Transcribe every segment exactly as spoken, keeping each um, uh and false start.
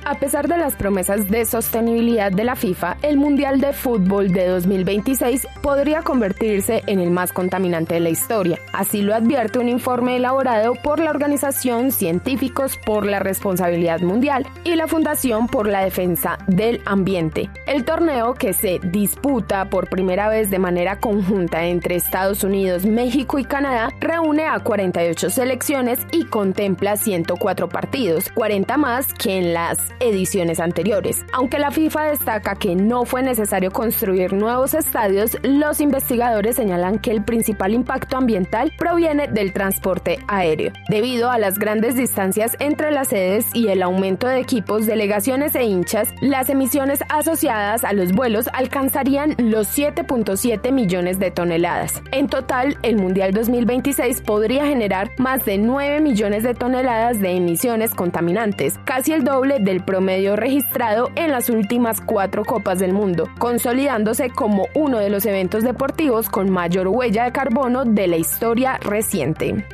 A pesar de las promesas de sostenibilidad de la FIFA, el Mundial de Fútbol de dos mil veintiséis podría convertirse en el más contaminante de la historia. Así lo advierte un informe elaborado por la organización Científicos por la Responsabilidad Mundial y la Fundación por la Defensa del Ambiente. El torneo, que se disputa por primera vez de manera conjunta entre Estados Unidos, México y Canadá, reúne a cuarenta y ocho selecciones y contempla ciento cuatro partidos, cuarenta más que en las ediciones anteriores. Aunque la FIFA destaca que no fue necesario construir nuevos estadios, los investigadores señalan que el principal impacto ambiental proviene del transporte aéreo. Debido a las grandes distancias entre las sedes y el aumento de equipos, delegaciones e hinchas, las emisiones asociadas a los vuelos alcanzarían los siete punto siete millones de toneladas. En total, el Mundial dos mil veintiséis podría generar más de nueve millones de toneladas de emisiones contaminantes, casi el doble del promedio registrado en las últimas cuatro Copas del Mundo, consolidándose como uno de los eventos deportivos con mayor huella de carbono de la historia reciente.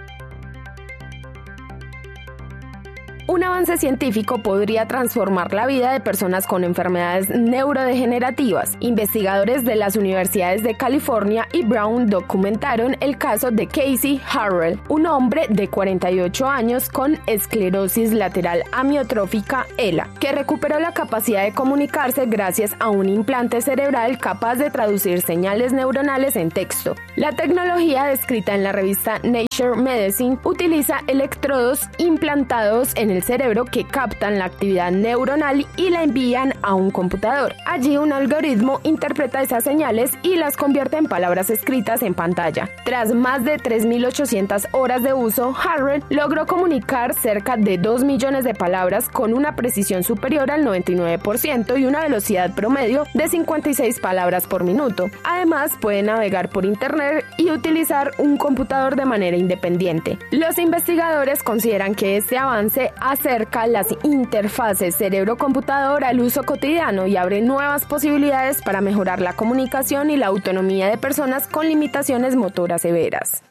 Un avance científico podría transformar la vida de personas con enfermedades neurodegenerativas. Investigadores de las universidades de California y Brown documentaron el caso de Casey Harrell, un hombre de cuarenta y ocho años con esclerosis lateral amiotrófica E L A, que recuperó la capacidad de comunicarse gracias a un implante cerebral capaz de traducir señales neuronales en texto. La tecnología, descrita en la revista Nature Medicine, utiliza electrodos implantados en el cerebro que captan la actividad neuronal y la envían a un computador. Allí un algoritmo interpreta esas señales y las convierte en palabras escritas en pantalla. Tras más de tres mil ochocientas horas de uso, Harrell logró comunicar cerca de dos millones de palabras con una precisión superior al noventa y nueve por ciento y una velocidad promedio de cincuenta y seis palabras por minuto. Además, puede navegar por internet y utilizar un computador de manera independiente. Los investigadores consideran que este avance acerca las interfaces cerebro-computador al uso cotidiano y abre nuevas posibilidades para mejorar la comunicación y la autonomía de personas con limitaciones motoras severas.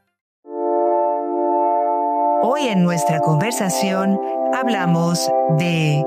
Hoy en nuestra conversación hablamos de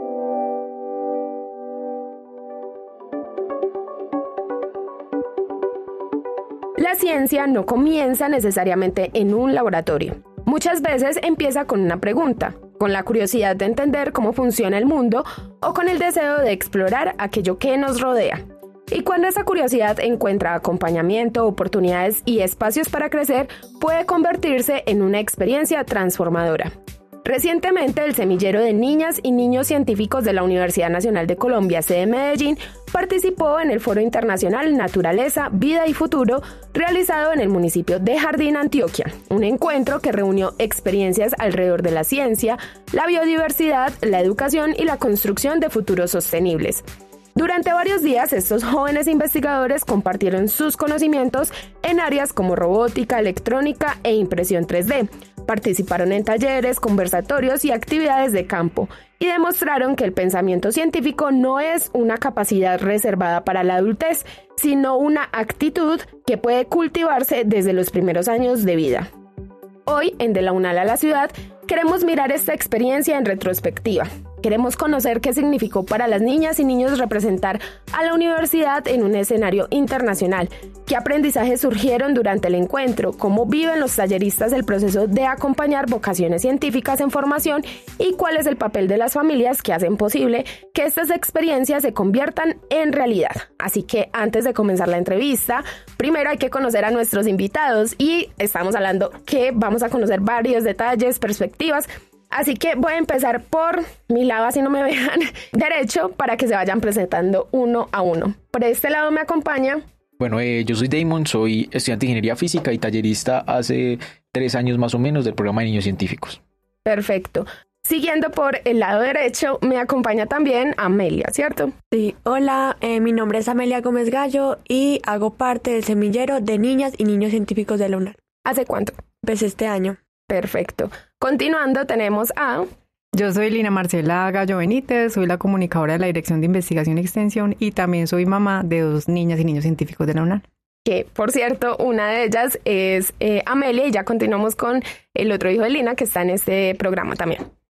la ciencia no comienza necesariamente en un laboratorio. Muchas veces empieza con una pregunta, con la curiosidad de entender cómo funciona el mundo o con el deseo de explorar aquello que nos rodea. Y cuando esa curiosidad encuentra acompañamiento, oportunidades y espacios para crecer, puede convertirse en una experiencia transformadora. Recientemente, el semillero de niñas y niños científicos de la Universidad Nacional de Colombia, sede Medellín, participó en el Foro Internacional Naturaleza, Vida y Futuro, realizado en el municipio de Jardín, Antioquia, un encuentro que reunió experiencias alrededor de la ciencia, la biodiversidad, la educación y la construcción de futuros sostenibles. Durante varios días, estos jóvenes investigadores compartieron sus conocimientos en áreas como robótica, electrónica e impresión tres D. Participaron en talleres, conversatorios y actividades de campo y demostraron que el pensamiento científico no es una capacidad reservada para la adultez, sino una actitud que puede cultivarse desde los primeros años de vida. Hoy, en De la UNAL a la Ciudad, queremos mirar esta experiencia en retrospectiva. Queremos conocer qué significó para las niñas y niños representar a la universidad en un escenario internacional, qué aprendizajes surgieron durante el encuentro, cómo viven los talleristas el proceso de acompañar vocaciones científicas en formación y cuál es el papel de las familias que hacen posible que estas experiencias se conviertan en realidad. Así que antes de comenzar la entrevista, primero hay que conocer a nuestros invitados y estamos hablando que vamos a conocer varios detalles, perspectivas. Así que voy a empezar por mi lado, así no me vean derecho, para que se vayan presentando uno a uno. Por este lado me acompaña. Bueno, eh, yo soy Damon, soy estudiante de Ingeniería Física y tallerista hace tres años más o menos del programa de Niños Científicos. Perfecto. Siguiendo por el lado derecho, me acompaña también Amelia, ¿cierto? Sí, hola, eh, mi nombre es Amelia Gómez Gallo y hago parte del semillero de niñas y niños científicos de la UNAL. ¿Hace cuánto? Pues este año. Perfecto. Continuando, tenemos a... Yo soy Lina Marcela Gallo Benítez, soy la comunicadora de la Dirección de Investigación y Extensión y también soy mamá de dos niñas y niños científicos de la UNAL. Que, por cierto, una de ellas es eh, Amelia y ya continuamos con el otro hijo de Lina que está en este programa también.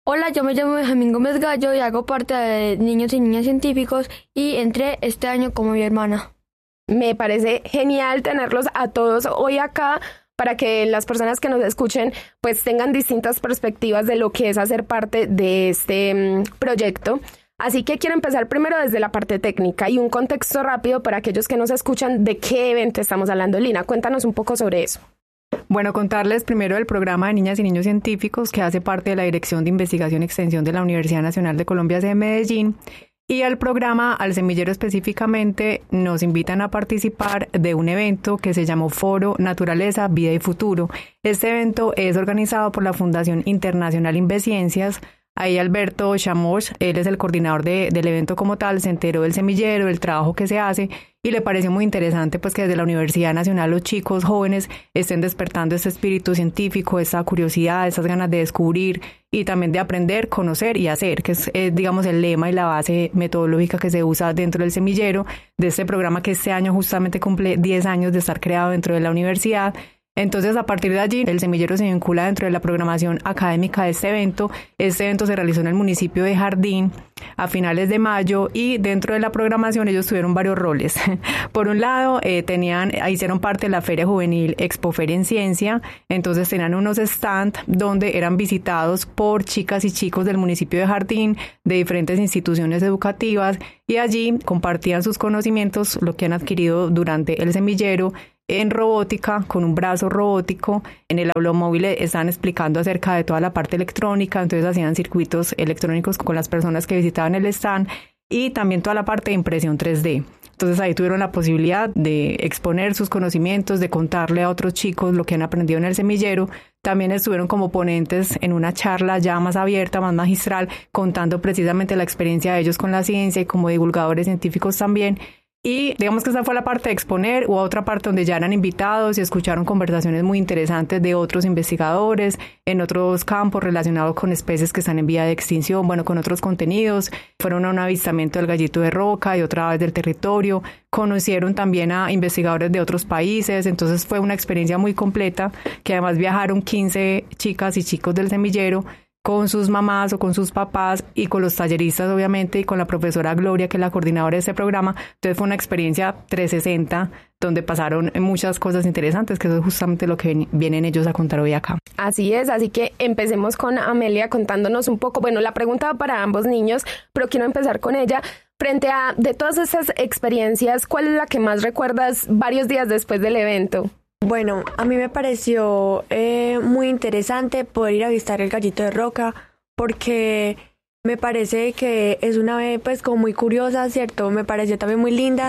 Hola, yo me llamo Benjamín Gómez Gallo y hago parte de Niños y Niñas Científicos y entré este año como mi hermana. Me parece genial tenerlos a todos hoy acá para que las personas que nos escuchen pues tengan distintas perspectivas de lo que es hacer parte de este um, proyecto. Así que quiero empezar primero desde la parte técnica y un contexto rápido para aquellos que nos escuchan de qué evento estamos hablando. Lina, cuéntanos un poco sobre eso. Bueno, contarles primero del programa de Niñas y Niños Científicos que hace parte de la Dirección de Investigación y Extensión de la Universidad Nacional de Colombia, sede Medellín. Y al programa, al semillero específicamente, nos invitan a participar de un evento que se llamó Foro Naturaleza, Vida y Futuro. Este evento es organizado por la Fundación Internacional Inveciencias. Ahí Alberto Chamos, él es el coordinador de, del evento como tal, se enteró del semillero, del trabajo que se hace y le pareció muy interesante pues que desde la Universidad Nacional los chicos jóvenes estén despertando ese espíritu científico, esa curiosidad, esas ganas de descubrir y también de aprender, conocer y hacer, que es, es digamos el lema y la base metodológica que se usa dentro del semillero de este programa que este año justamente cumple diez años de estar creado dentro de la universidad. Entonces, a partir de allí, el semillero se vincula dentro de la programación académica de este evento. Este evento se realizó en el municipio de Jardín a finales de mayo y dentro de la programación ellos tuvieron varios roles. Por un lado, eh, tenían, hicieron parte de la Feria Juvenil Expoferia en Ciencia, entonces tenían unos stands donde eran visitados por chicas y chicos del municipio de Jardín, de diferentes instituciones educativas y allí compartían sus conocimientos, lo que han adquirido durante el semillero, en robótica, con un brazo robótico. En el aula móvil estaban explicando acerca de toda la parte electrónica, entonces hacían circuitos electrónicos con las personas que visitaban el stand y también toda la parte de impresión tres D. Entonces ahí tuvieron la posibilidad de exponer sus conocimientos, de contarle a otros chicos lo que han aprendido en el semillero. También estuvieron como ponentes en una charla ya más abierta, más magistral, contando precisamente la experiencia de ellos con la ciencia y como divulgadores científicos también. Y digamos que esa fue la parte de exponer, o otra parte donde ya eran invitados y escucharon conversaciones muy interesantes de otros investigadores en otros campos relacionados con especies que están en vía de extinción, bueno, con otros contenidos. Fueron a un avistamiento del gallito de roca y otra vez del territorio. Conocieron también a investigadores de otros países, entonces fue una experiencia muy completa que además viajaron quince chicas y chicos del semillero con sus mamás o con sus papás y con los talleristas obviamente y con la profesora Gloria que es la coordinadora de este programa. Entonces fue una experiencia trescientos sesenta donde pasaron muchas cosas interesantes que eso es justamente lo que vienen ellos a contar hoy acá. Así es, así que empecemos con Amelia contándonos un poco, bueno, la pregunta va para ambos niños, pero quiero empezar con ella. Frente a, de todas esas experiencias, ¿cuál es la que más recuerdas varios días después del evento? Bueno, a mí me pareció eh, muy interesante poder ir a visitar el gallito de roca porque me parece que es una ave pues como muy curiosa, ¿cierto? Me pareció también muy linda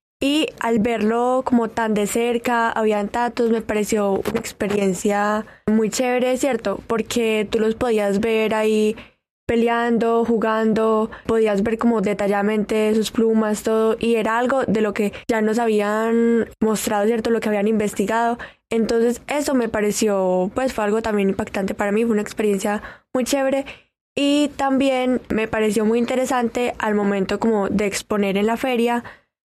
y al verlo como tan de cerca, habían tatos, me pareció una experiencia muy chévere, ¿cierto? Porque tú los podías ver ahí peleando, jugando, podías ver como detalladamente sus plumas, todo, y era algo de lo que ya nos habían mostrado, ¿cierto? Lo que habían investigado. Entonces eso me pareció, pues fue algo también impactante para mí, fue una experiencia muy chévere y también me pareció muy interesante al momento como de exponer en la feria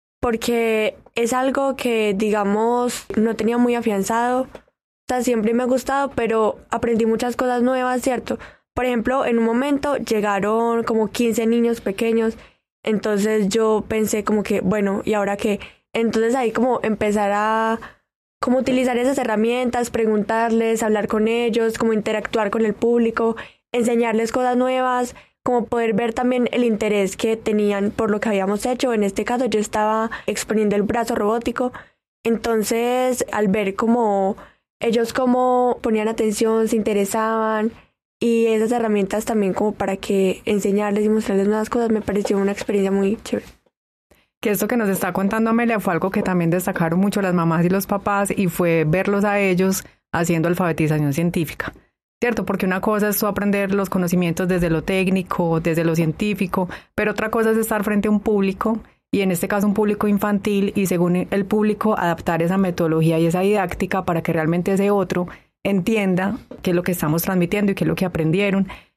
porque es algo que digamos no tenía muy afianzado, o sea, siempre me ha gustado, pero aprendí muchas cosas nuevas, ¿cierto? Por ejemplo, en un momento llegaron como quince niños pequeños, entonces yo pensé como que, bueno, ¿y ahora qué? Entonces ahí como empezar a como utilizar esas herramientas, preguntarles, hablar con ellos, como interactuar con el público, enseñarles cosas nuevas, como poder ver también el interés que tenían por lo que habíamos hecho. En este caso yo estaba exponiendo el brazo robótico, entonces al ver como ellos como ponían atención, se interesaban, y esas herramientas también como para que enseñarles y mostrarles nuevas cosas, me pareció una experiencia muy chévere. Que esto que nos está contando Amelia fue algo que también destacaron mucho las mamás y los papás y fue verlos a ellos haciendo alfabetización científica, ¿cierto? Porque una cosa es tú aprender los conocimientos desde lo técnico, desde lo científico, pero otra cosa es estar frente a un público y en este caso un público infantil y según el público adaptar esa metodología y esa didáctica para que realmente ese otro entienda qué es lo que estamos transmitiendo y qué es lo que aprendieron.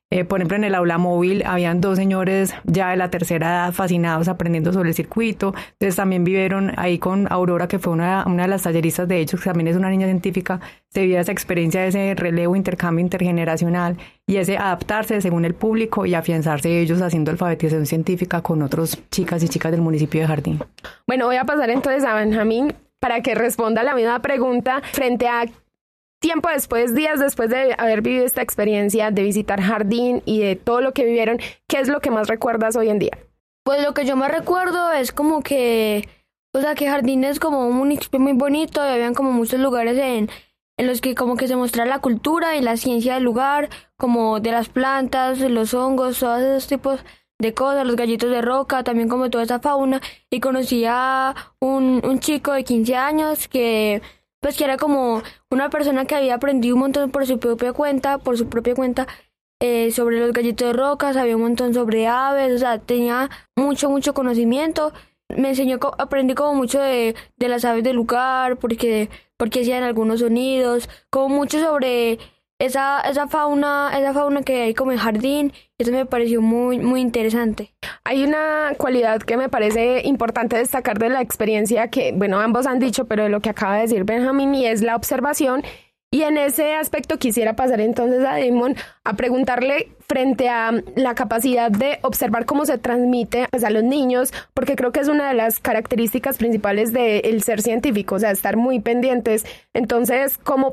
Eh, por ejemplo, en el aula móvil habían dos señores ya de la tercera edad fascinados aprendiendo sobre el circuito. Entonces también vivieron ahí con Aurora, que fue una, una de las talleristas de hechos, que también es una niña científica. Se vivía esa experiencia de ese relevo, intercambio intergeneracional y ese adaptarse según el público y afianzarse ellos haciendo alfabetización científica con otros chicas y chicas del municipio de Jardín. Bueno, voy a pasar entonces a Benjamín para que responda la misma pregunta frente a tiempo después, días después de haber vivido esta experiencia de visitar Jardín y de todo lo que vivieron. ¿Qué es lo que más recuerdas hoy en día? Pues lo que yo más recuerdo es como que, o sea, que Jardín es como un municipio muy bonito y habían como muchos lugares en, en los que como que se mostraba la cultura y la ciencia del lugar, como de las plantas, los hongos, todos esos tipos de cosas, los gallitos de roca, también como toda esa fauna. Y conocí a un, un chico de quince años que... pues que era como una persona que había aprendido un montón por su propia cuenta, por su propia cuenta, eh, sobre los gallitos de roca, sabía un montón sobre aves, o sea, tenía mucho, mucho conocimiento. Me enseñó, aprendí como mucho de, de las aves del lugar, porque, porque hacían algunos sonidos, como mucho sobre esa, esa fauna, esa fauna que hay como en Jardín. Eso me pareció muy, muy interesante. Hay una cualidad que me parece importante destacar de la experiencia que, bueno, ambos han dicho, pero de lo que acaba de decir Benjamín, y es la observación. Y en ese aspecto quisiera pasar entonces a Damon a preguntarle frente a la capacidad de observar cómo se transmite pues, a los niños, porque creo que es una de las características principales del ser científico, o sea, estar muy pendientes. Entonces, ¿cómo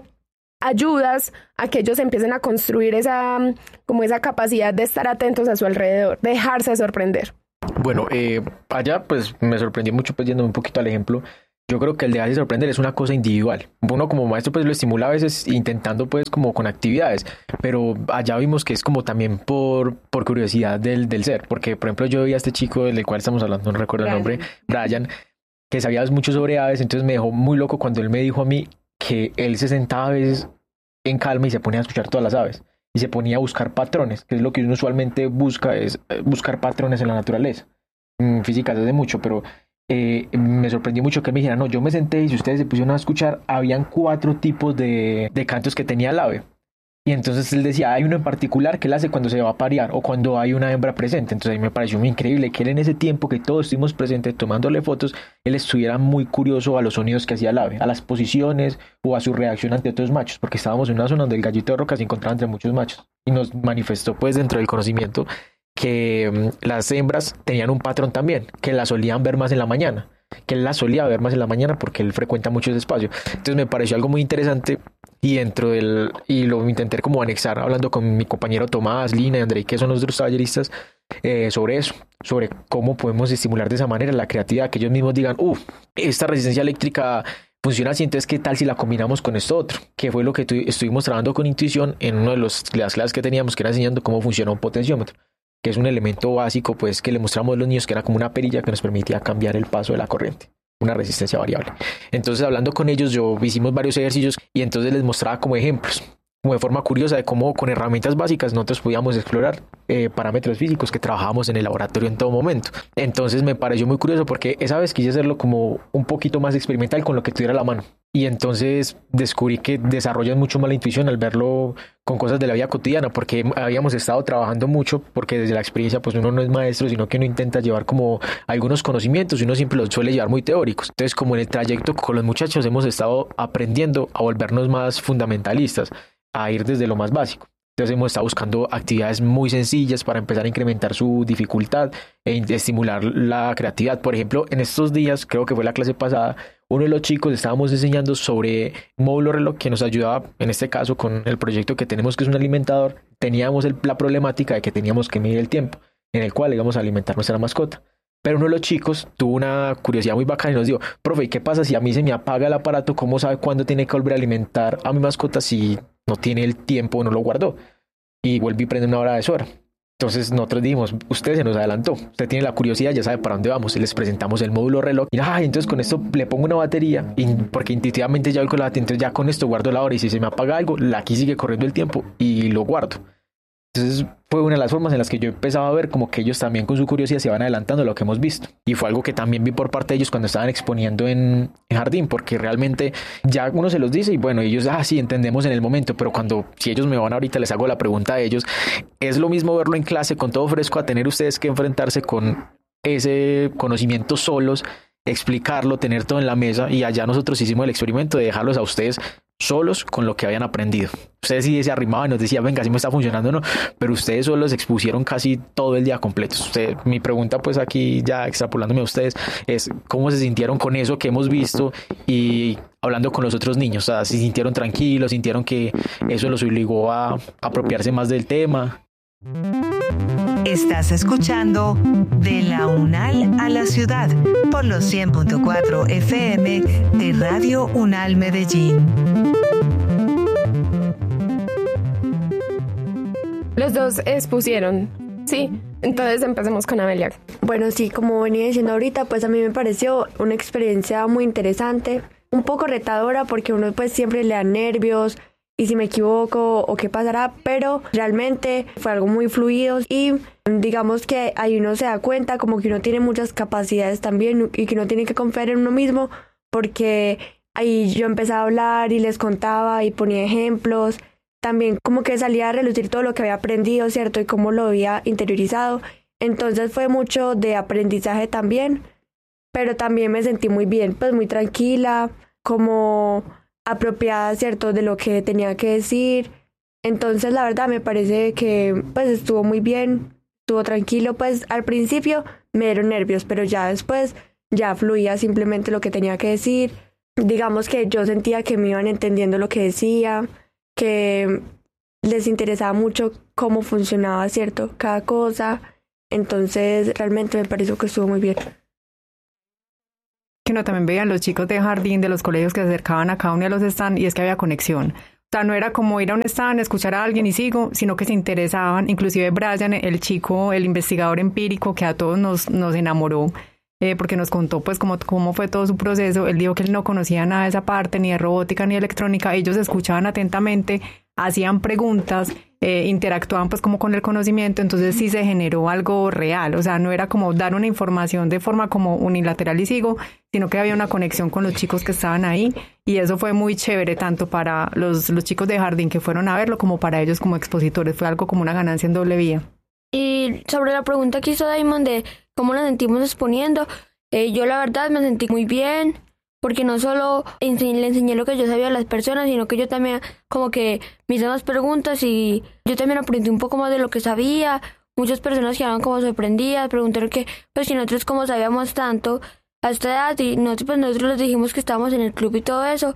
ayudas a que ellos empiecen a construir esa, como esa capacidad de estar atentos a su alrededor, dejarse sorprender? Bueno, eh, allá pues me sorprendió mucho, pues yendo un poquito al ejemplo. Yo creo que el dejarse sorprender es una cosa individual. Uno como maestro pues lo estimula a veces intentando pues como con actividades, pero allá vimos que es como también por, por curiosidad del, del ser, porque por ejemplo yo vi a este chico del cual estamos hablando, no recuerdo Brian. el nombre, Brian, que sabía mucho sobre aves, entonces me dejó muy loco cuando él me dijo a mí que él se sentaba a veces en calma y se ponía a escuchar todas las aves y se ponía a buscar patrones, que es lo que uno usualmente busca, es buscar patrones en la naturaleza. En física se hace mucho, pero eh, me sorprendió mucho que él me dijera, no, yo me senté y si ustedes se pusieron a escuchar, habían cuatro tipos de, de cantos que tenía el ave. Y entonces él decía, hay uno en particular que él hace cuando se va a parear o cuando hay una hembra presente. Entonces a mí me pareció muy increíble que él en ese tiempo que todos estuvimos presentes tomándole fotos, él estuviera muy curioso a los sonidos que hacía el ave, a las posiciones o a su reacción ante otros machos, porque estábamos en una zona donde el gallito de roca se encontraba entre muchos machos. Y nos manifestó pues dentro del conocimiento que um, las hembras tenían un patrón también, que las solían ver más en la mañana, que él las solía ver más en la mañana porque él frecuenta mucho ese espacio. Entonces me pareció algo muy interesante y dentro del y lo intenté como anexar hablando con mi compañero Tomás, Lina y Andrei, que son los otros talleristas, eh, sobre eso, sobre cómo podemos estimular de esa manera la creatividad, que ellos mismos digan, uff, esta resistencia eléctrica funciona así, entonces qué tal si la combinamos con esto otro, que fue lo que tu, estuvimos trabajando con intuición en una de los, las clases que teníamos, que era enseñando cómo funciona un potenciómetro, que es un elemento básico pues que le mostramos a los niños, que era como una perilla que nos permitía cambiar el paso de la corriente, una resistencia variable. Entonces hablando con ellos yo hicimos varios ejercicios y entonces les mostraba como ejemplos, como de forma curiosa de cómo con herramientas básicas nosotros podíamos explorar eh, parámetros físicos que trabajábamos en el laboratorio en todo momento. Entonces me pareció muy curioso porque esa vez quise hacerlo como un poquito más experimental con lo que tuviera a la mano. Y entonces descubrí que desarrollas mucho más la intuición al verlo con cosas de la vida cotidiana, porque habíamos estado trabajando mucho, porque desde la experiencia pues uno no es maestro, sino que uno intenta llevar como algunos conocimientos y uno siempre los suele llevar muy teóricos. Entonces como en el trayecto con los muchachos hemos estado aprendiendo a volvernos más fundamentalistas, a ir desde lo más básico. Entonces hemos estado buscando actividades muy sencillas para empezar a incrementar su dificultad e estimular la creatividad. Por ejemplo, en estos días, creo que fue la clase pasada, uno de los chicos estábamos enseñando sobre un módulo reloj que nos ayudaba, en este caso con el proyecto que tenemos, que es un alimentador. Teníamos el, la problemática de que teníamos que medir el tiempo en el cual íbamos a alimentar nuestra mascota. Pero uno de los chicos tuvo una curiosidad muy bacana y nos dijo, profe, ¿y qué pasa si a mí se me apaga el aparato? ¿Cómo sabe cuándo tiene que volver a alimentar a mi mascota si no tiene el tiempo o no lo guardó? Y vuelve y prende una hora de su hora. Entonces nosotros dijimos, usted se nos adelantó, usted tiene la curiosidad, ya sabe para dónde vamos. Y les presentamos el módulo reloj. Y ay, entonces con esto le pongo una batería, y porque intuitivamente ya voy con la batería, entonces ya con esto guardo la hora y si se me apaga algo, la aquí sigue corriendo el tiempo y lo guardo. Entonces fue una de las formas en las que yo empezaba a ver como que ellos también con su curiosidad se van adelantando a lo que hemos visto. Y fue algo que también vi por parte de ellos cuando estaban exponiendo en, en jardín, porque realmente ya uno se los dice y bueno, ellos, ah, sí, entendemos en el momento, pero cuando, si ellos me van ahorita, les hago la pregunta a ellos, es lo mismo verlo en clase con todo fresco a tener ustedes que enfrentarse con ese conocimiento solos, explicarlo, tener todo en la mesa, y allá nosotros hicimos el experimento de dejarlos a ustedes solos con lo que habían aprendido. Ustedes sí se arrimaban y nos decían, venga, si me está funcionando o no, pero ustedes solos expusieron casi todo el día completo. Usted, mi pregunta pues aquí ya extrapolándome a ustedes es cómo se sintieron con eso que hemos visto y hablando con los otros niños. O sea, si sintieron tranquilos, sintieron que eso los obligó a apropiarse más del tema. Estás escuchando De la UNAL a la Ciudad por los cien punto cuatro F M de Radio UNAL Medellín. Los dos expusieron, sí. Entonces empecemos con Amelia. Bueno, sí, como venía diciendo ahorita, pues a mí me pareció una experiencia muy interesante, un poco retadora porque uno pues siempre le da nervios y si me equivoco o qué pasará, pero realmente fue algo muy fluido y digamos que ahí uno se da cuenta como que uno tiene muchas capacidades también y que uno tiene que confiar en uno mismo, porque ahí yo empecé a hablar y les contaba y ponía ejemplos, también como que salía a relucir todo lo que había aprendido, ¿cierto? Y cómo lo había interiorizado, entonces fue mucho de aprendizaje también, pero también me sentí muy bien, pues muy tranquila, como apropiada, ¿cierto? De lo que tenía que decir. Entonces la verdad me parece que pues estuvo muy bien, estuvo tranquilo, pues al principio me dieron nervios, pero ya después ya fluía simplemente lo que tenía que decir. Digamos que yo sentía que me iban entendiendo lo que decía, que les interesaba mucho cómo funcionaba, ¿cierto? Cada cosa. Entonces realmente me pareció que estuvo muy bien. Que no también veían los chicos de jardín de los colegios que se acercaban a cada uno de los stands y es que había conexión. O sea, no era como ir a un stand, escuchar a alguien y sigo, sino que se interesaban. Inclusive Brian, el chico, el investigador empírico que a todos nos, nos enamoró, eh, porque nos contó pues cómo, cómo fue todo su proceso. Él dijo que él no conocía nada de esa parte, ni de robótica, ni de electrónica. Ellos escuchaban atentamente, hacían preguntas, eh, interactuaban pues como con el conocimiento, entonces sí se generó algo real, o sea, no era como dar una información de forma como unilateral y sigo, sino que había una conexión con los chicos que estaban ahí y eso fue muy chévere tanto para los, los chicos de jardín que fueron a verlo como para ellos como expositores, fue algo como una ganancia en doble vía. Y sobre la pregunta que hizo Damon de cómo nos sentimos exponiendo, eh, yo la verdad me sentí muy bien, porque no solo ense- le enseñé lo que yo sabía a las personas, sino que yo también como que me hice más preguntas y yo también aprendí un poco más de lo que sabía. Muchas personas quedaban como sorprendidas, preguntaron que pues si nosotros como sabíamos tanto a esta edad y nosotros, pues, nosotros les dijimos que estábamos en el club y todo eso.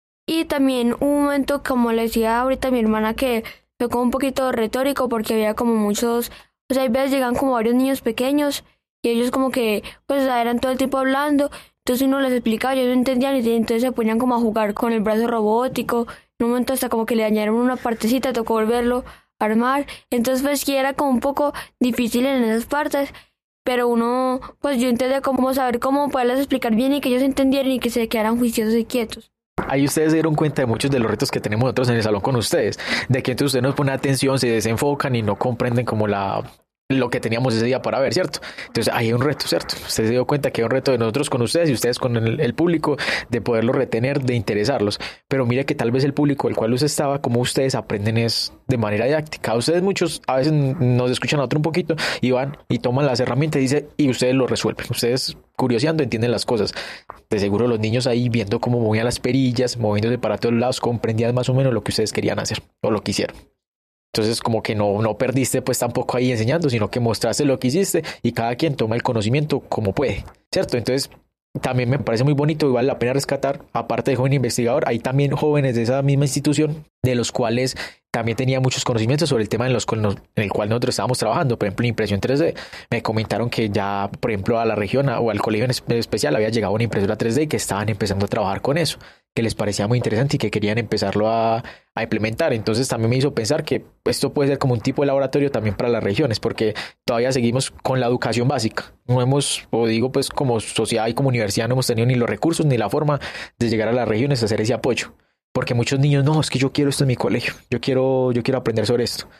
Y también un momento, como le decía ahorita a mi hermana, que fue como un poquito retórico porque había como muchos, o sea, a veces llegan como varios niños pequeños y ellos como que pues eran todo el tiempo hablando. Entonces uno les explicaba, ellos no entendían y entonces se ponían como a jugar con el brazo robótico. En un momento hasta como que le dañaron una partecita, tocó volverlo a armar. Entonces pues sí era como un poco difícil en esas partes, pero uno, pues yo intenté como saber cómo poderles explicar bien y que ellos entendieran y que se quedaran juiciosos y quietos. Ahí ustedes se dieron cuenta de muchos de los retos que tenemos nosotros en el salón con ustedes, de que entonces ustedes nos ponen atención, se desenfocan y no comprenden como la... lo que teníamos ese día para ver, ¿cierto? Entonces ahí hay un reto, ¿cierto? Usted se dio cuenta que hay un reto de nosotros con ustedes y ustedes con el, el público de poderlos retener, de interesarlos, pero mire que tal vez el público al cual usted estaba, como ustedes aprenden es de manera didáctica. Ustedes muchos a veces nos escuchan a otro un poquito y van y toman las herramientas y dice, y ustedes lo resuelven, ustedes curioseando entienden las cosas. De seguro los niños ahí viendo cómo movían las perillas, moviéndose para todos lados, comprendían más o menos lo que ustedes querían hacer o lo que hicieron. Entonces como que no, no perdiste pues tampoco ahí enseñando, sino que mostraste lo que hiciste y cada quien toma el conocimiento como puede, ¿cierto? Entonces también me parece muy bonito y vale la pena rescatar, aparte de joven investigador, hay también jóvenes de esa misma institución de los cuales también tenía muchos conocimientos sobre el tema en, los, en el cual nosotros estábamos trabajando, por ejemplo, impresión tres D. Me comentaron que ya, por ejemplo, a la región o al colegio en especial había llegado una impresora tres D y que estaban empezando a trabajar con eso, que les parecía muy interesante y que querían empezarlo a, a implementar. Entonces también me hizo pensar que esto puede ser como un tipo de laboratorio también para las regiones, porque todavía seguimos con la educación básica. No hemos, o digo pues como sociedad y como universidad, no hemos tenido ni los recursos ni la forma de llegar a las regiones a hacer ese apoyo. Porque muchos niños, no, es que yo quiero esto en mi colegio, yo quiero, yo quiero aprender sobre esto.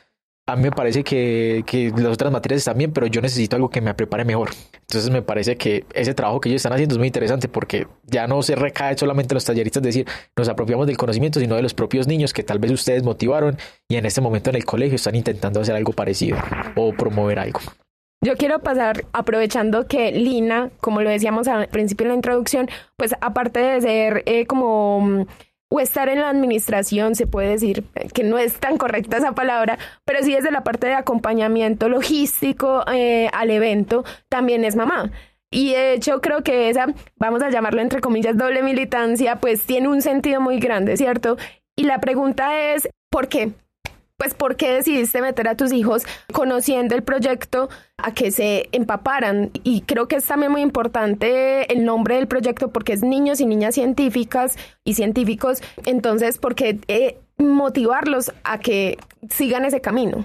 a mí me parece que, que las otras materias están bien, pero yo necesito algo que me prepare mejor. Entonces me parece que ese trabajo que ellos están haciendo es muy interesante porque ya no se recae solamente en los talleristas, es decir, nos apropiamos del conocimiento, sino de los propios niños que tal vez ustedes motivaron y en este momento en el colegio están intentando hacer algo parecido o promover algo. Yo quiero pasar, aprovechando que Lina, como lo decíamos al principio en la introducción, pues aparte de ser eh, como... o estar en la administración, se puede decir que no es tan correcta esa palabra, pero sí desde la parte de acompañamiento logístico eh, al evento, también es mamá. Y de hecho creo que esa, vamos a llamarlo entre comillas, doble militancia, pues tiene un sentido muy grande, ¿cierto? Y la pregunta es, ¿por qué? Pues, ¿por qué decidiste meter a tus hijos conociendo el proyecto a que se empaparan? Y creo que es también muy importante el nombre del proyecto porque es Niños y Niñas Científicas y Científicos. Entonces, ¿por qué eh, motivarlos a que sigan ese camino?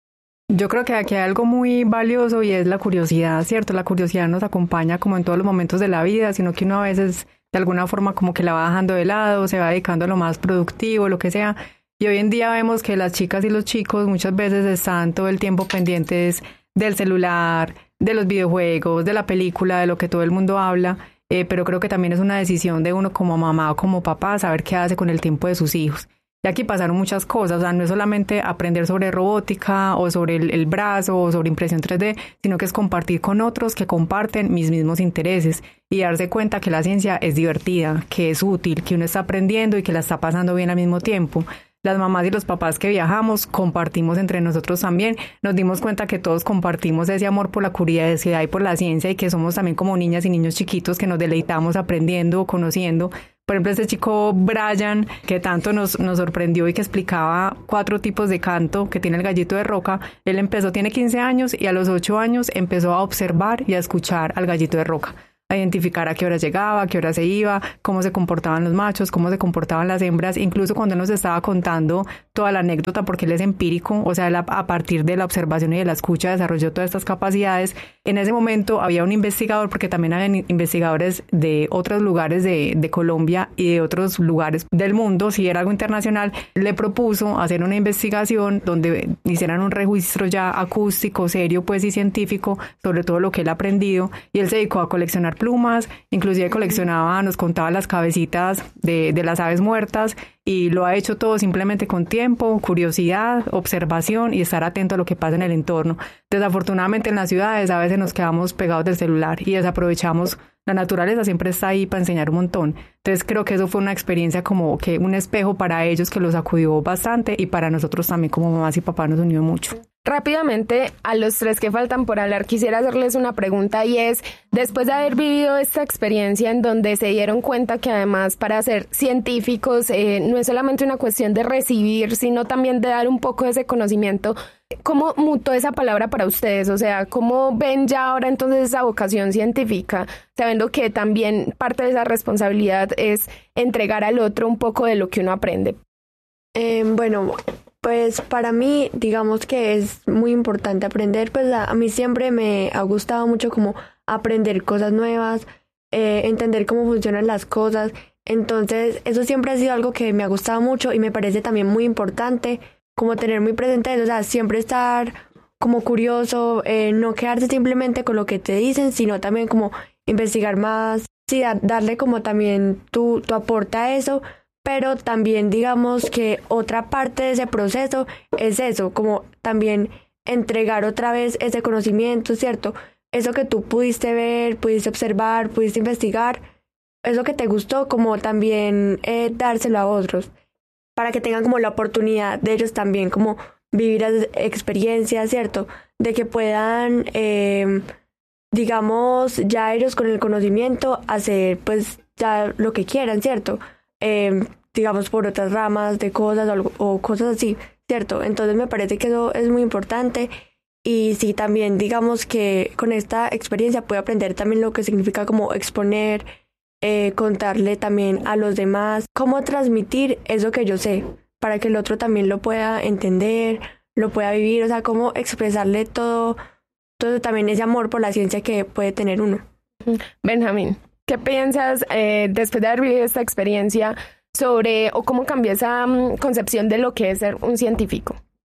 Yo creo que aquí hay algo muy valioso y es la curiosidad, ¿cierto? La curiosidad nos acompaña como en todos los momentos de la vida, sino que uno a veces de alguna forma como que la va dejando de lado, se va dedicando a lo más productivo, lo que sea. Y hoy en día vemos que las chicas y los chicos muchas veces están todo el tiempo pendientes del celular, de los videojuegos, de la película, de lo que todo el mundo habla, eh, pero creo que también es una decisión de uno como mamá o como papá saber qué hace con el tiempo de sus hijos. Y aquí pasaron muchas cosas, o sea, no es solamente aprender sobre robótica o sobre el, el brazo o sobre impresión tres D, sino que es compartir con otros que comparten mis mismos intereses y darse cuenta que la ciencia es divertida, que es útil, que uno está aprendiendo y que la está pasando bien al mismo tiempo. Las mamás y los papás que viajamos compartimos entre nosotros también, nos dimos cuenta que todos compartimos ese amor por la curiosidad y por la ciencia y que somos también como niñas y niños chiquitos que nos deleitamos aprendiendo, conociendo. Por ejemplo, este chico Brian, que tanto nos, nos sorprendió y que explicaba cuatro tipos de canto que tiene el gallito de roca, él empezó, tiene quince años y a los ocho años empezó a observar y a escuchar al gallito de roca, a identificar a qué hora llegaba, a qué hora se iba, cómo se comportaban los machos, cómo se comportaban las hembras, incluso cuando él nos estaba contando toda la anécdota, porque él es empírico, o sea, él a, a partir de la observación y de la escucha desarrolló todas estas capacidades. En ese momento había un investigador, porque también había investigadores de otros lugares de, de Colombia y de otros lugares del mundo, si era algo internacional, le propuso hacer una investigación donde hicieran un registro ya acústico, serio, pues, y científico sobre todo lo que él ha aprendido, y él se dedicó a coleccionar plumas, inclusive coleccionaba, nos contaba las cabecitas de, de las aves muertas, y lo ha hecho todo simplemente con tiempo, curiosidad, observación y estar atento a lo que pasa en el entorno. Desafortunadamente en las ciudades a veces nos quedamos pegados del celular y desaprovechamos. La naturaleza siempre está ahí para enseñar un montón. Entonces creo que eso fue una experiencia como que un espejo para ellos que los sacudió bastante y para nosotros también como mamás y papás nos unió mucho. Rápidamente, a los tres que faltan por hablar, quisiera hacerles una pregunta y es, después de haber vivido esta experiencia en donde se dieron cuenta que además para ser científicos eh, no es solamente una cuestión de recibir, sino también de dar un poco de ese conocimiento, ¿cómo mutó esa palabra para ustedes? O sea, ¿cómo ven ya ahora entonces esa vocación científica, sabiendo que también parte de esa responsabilidad es entregar al otro un poco de lo que uno aprende? Eh, bueno... Pues para mí, digamos que es muy importante aprender, pues a, a mí siempre me ha gustado mucho como aprender cosas nuevas, eh, entender cómo funcionan las cosas, entonces eso siempre ha sido algo que me ha gustado mucho y me parece también muy importante, como tener muy presente eso, o sea, siempre estar como curioso, eh, no quedarse simplemente con lo que te dicen, sino también como investigar más, sí, a, darle como también tu, tu aporte a eso. Pero también digamos que otra parte de ese proceso es eso, como también entregar otra vez ese conocimiento, ¿cierto? Eso que tú pudiste ver, pudiste observar, pudiste investigar, eso que te gustó, como también eh, dárselo a otros, para que tengan como la oportunidad de ellos también como vivir las experiencias, ¿cierto? De que puedan, eh, digamos, ya ellos con el conocimiento hacer pues ya lo que quieran, ¿cierto? Eh, digamos por otras ramas de cosas o, o cosas así, ¿cierto? Entonces me parece que eso es muy importante y sí, también digamos que con esta experiencia puedo aprender también lo que significa como exponer, eh, contarle también a los demás cómo transmitir eso que yo sé para que el otro también lo pueda entender, lo pueda vivir, o sea, cómo expresarle todo, todo también ese amor por la ciencia que puede tener uno. Benjamín, ¿qué piensas eh, después de haber vivido esta experiencia sobre o cómo cambió esa um, concepción de lo que es ser un científico?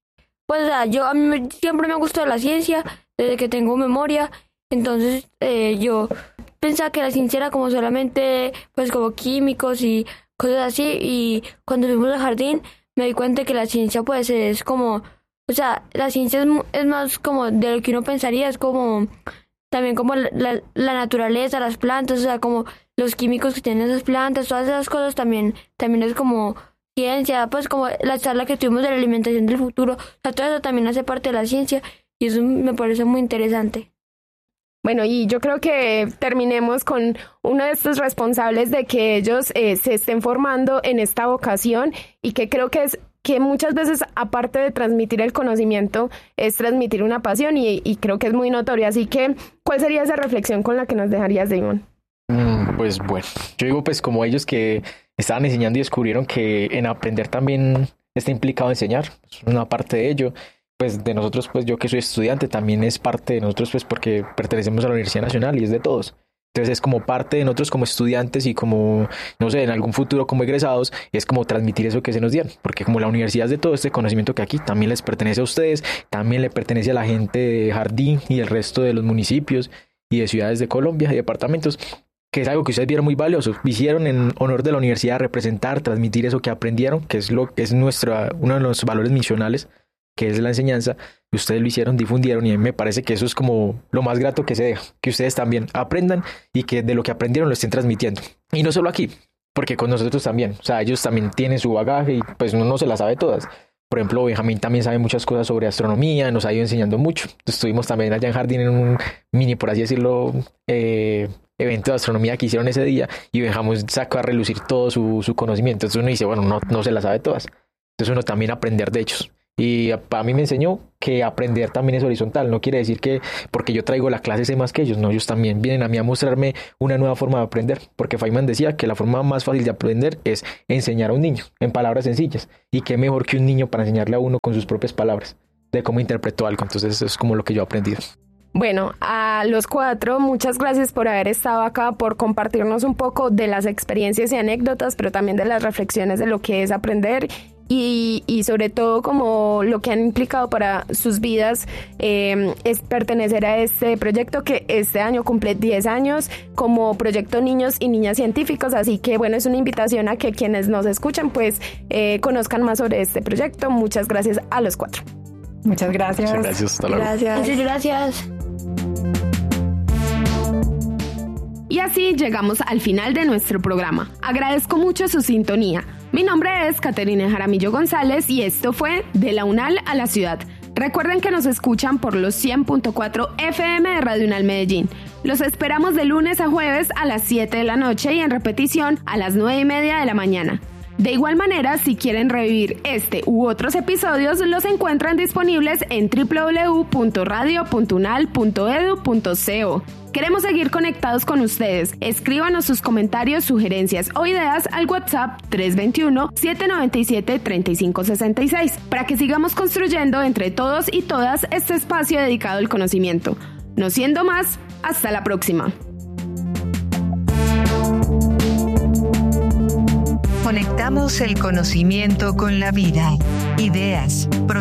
pues o sea, yo a mí me- siempre me ha gustado la ciencia desde que tengo memoria, entonces eh, yo pensaba que la ciencia era como solamente pues como químicos y cosas así, y cuando fuimos al jardín me di cuenta que la ciencia pues es como, o sea, la ciencia es, mu- es más como de lo que uno pensaría, es como también como la, la, la naturaleza, las plantas, o sea, como los químicos que tienen esas plantas, todas esas cosas también, también es como ciencia, pues como la charla que tuvimos de la alimentación del futuro, o sea, todo eso también hace parte de la ciencia y eso me parece muy interesante. Bueno, y yo creo que terminemos con uno de estos responsables de que ellos eh, se estén formando en esta vocación, y que creo que es que muchas veces, aparte de transmitir el conocimiento, es transmitir una pasión, y, y creo que es muy notorio. Así que, ¿cuál sería esa reflexión con la que nos dejarías, Damon? Mm, Pues bueno, yo digo pues como ellos que estaban enseñando y descubrieron que en aprender también está implicado enseñar, es una parte de ello. Pues de nosotros, pues yo que soy estudiante, también es parte de nosotros, pues porque pertenecemos a la Universidad Nacional y es de todos. Entonces es como parte de nosotros como estudiantes y como, no sé, en algún futuro como egresados, es como transmitir eso que se nos dieron. Porque como la universidad es de todo, este conocimiento que aquí también les pertenece a ustedes, también le pertenece a la gente de Jardín y el resto de los municipios y de ciudades de Colombia y departamentos, que es algo que ustedes vieron muy valioso. Hicieron en honor de la universidad representar, transmitir eso que aprendieron, que es lo que es nuestra, uno de los valores misionales, que es la enseñanza. Ustedes lo hicieron, difundieron, y a mí me parece que eso es como lo más grato que se deja, que ustedes también aprendan y que de lo que aprendieron lo estén transmitiendo. Y no solo aquí, porque con nosotros también, o sea, ellos también tienen su bagaje y pues uno no se las sabe todas. Por ejemplo, Benjamín también sabe muchas cosas sobre astronomía, nos ha ido enseñando mucho. Estuvimos también allá en Jardín en un mini, por así decirlo, eh, evento de astronomía que hicieron ese día, y Benjamín sacó a relucir todo su, su conocimiento. Entonces uno dice, bueno, no, no se las sabe todas. Entonces uno también aprender de ellos. Y a mí me enseñó que aprender también es horizontal. No quiere decir que porque yo traigo la clase sé más que ellos. No, ellos también vienen a mí a mostrarme una nueva forma de aprender. Porque Feynman decía que la forma más fácil de aprender es enseñar a un niño en palabras sencillas. Y qué mejor que un niño para enseñarle a uno con sus propias palabras de cómo interpretó algo. Entonces eso es como lo que yo he aprendido. Bueno, a los cuatro, muchas gracias por haber estado acá, por compartirnos un poco de las experiencias y anécdotas, pero también de las reflexiones de lo que es aprender, y, y sobre todo como lo que han implicado para sus vidas eh, es pertenecer a este proyecto que este año cumple diez años como Proyecto Niños y Niñas Científicos. Así que bueno, es una invitación a que quienes nos escuchan pues eh, conozcan más sobre este proyecto. Muchas gracias a los cuatro. Muchas gracias. Muchas gracias. Hasta luego. Gracias. Muchas gracias. Y así llegamos al final de nuestro programa. Agradezco mucho su sintonía. Mi nombre es Caterina Jaramillo González y esto fue De la UNAL a la Ciudad. Recuerden que nos escuchan por los cien punto cuatro F M de Radio UNAL Medellín. Los esperamos de lunes a jueves a las siete de la noche y en repetición a las nueve y media de la mañana. De igual manera, si quieren revivir este u otros episodios, los encuentran disponibles en doble u doble u doble u punto radio punto unal punto e d u punto co. Queremos seguir conectados con ustedes. Escríbanos sus comentarios, sugerencias o ideas al WhatsApp tres dos uno, siete nueve siete, tres cinco seis seis para que sigamos construyendo entre todos y todas este espacio dedicado al conocimiento. No siendo más, hasta la próxima. Conectamos el conocimiento con la vida. Ideas,